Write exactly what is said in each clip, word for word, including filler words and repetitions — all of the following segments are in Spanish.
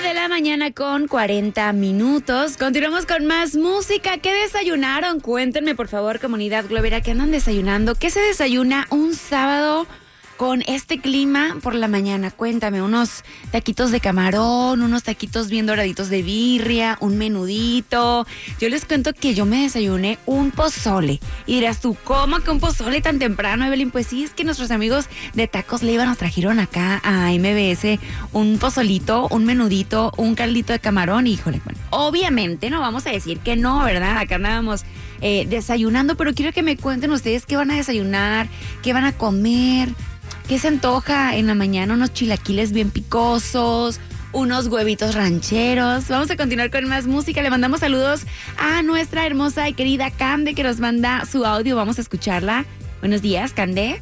de la mañana con cuarenta minutos. Continuamos con más música. ¿Qué desayunaron? Cuéntenme, por favor, comunidad globera, ¿qué andan desayunando? ¿Qué se desayuna un sábado con este clima por la mañana? Cuéntame, unos taquitos de camarón, unos taquitos bien doraditos de birria, un menudito. Yo les cuento que yo me desayuné un pozole. Y dirás tú, ¿cómo que un pozole tan temprano, Evelyn? Pues sí, es que nuestros amigos de Tacos Leiva nos trajeron acá a M B S un pozolito, un menudito, un caldito de camarón. Y, híjole, bueno, obviamente no vamos a decir que no, ¿verdad? Acá andábamos eh, desayunando, pero quiero que me cuenten ustedes qué van a desayunar, qué van a comer. ¿Qué se antoja en la mañana? Unos chilaquiles bien picosos, unos huevitos rancheros. Vamos a continuar con más música. Le mandamos saludos a nuestra hermosa y querida Cande, que nos manda su audio. Vamos a escucharla. Buenos días, Cande.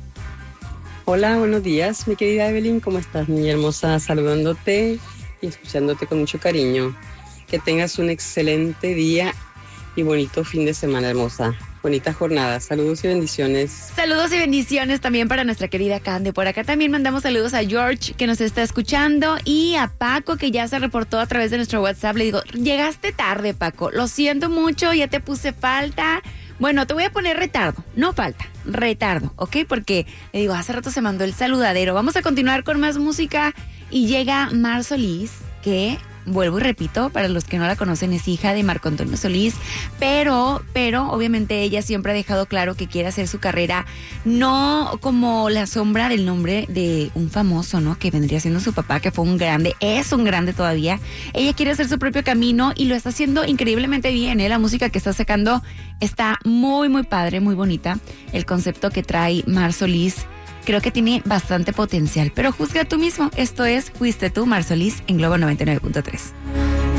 Hola, buenos días, mi querida Evelyn. ¿Cómo estás, mi hermosa? Saludándote y escuchándote con mucho cariño. Que tengas un excelente día y bonito fin de semana, hermosa. Bonita jornada. Saludos y bendiciones. Saludos y bendiciones también para nuestra querida Cande. Por acá también mandamos saludos a George, que nos está escuchando, y a Paco, que ya se reportó a través de nuestro WhatsApp. Le digo, llegaste tarde, Paco. Lo siento mucho, ya te puse falta. Bueno, te voy a poner retardo, no falta, retardo, ¿ok? Porque, le digo, hace rato se mandó el saludadero. Vamos a continuar con más música y llega Mar Solís, que... vuelvo y repito, para los que no la conocen, es hija de Marco Antonio Solís, pero, pero obviamente ella siempre ha dejado claro que quiere hacer su carrera no como la sombra del nombre de un famoso, ¿no? Que vendría siendo su papá, que fue un grande, es un grande todavía. Ella quiere hacer su propio camino y lo está haciendo increíblemente bien, ¿eh? La música que está sacando está muy, muy padre, muy bonita. El concepto que trae Mar Solís creo que tiene bastante potencial, pero juzga tú mismo. Esto es Fuiste Tú, Mar Solís, en Globo noventa y nueve punto tres.